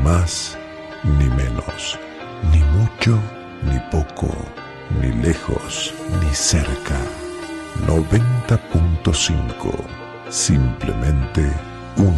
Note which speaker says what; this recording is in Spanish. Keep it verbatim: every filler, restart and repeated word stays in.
Speaker 1: más ni menos, ni mucho ni poco, ni lejos ni cerca. noventa punto cinco, simplemente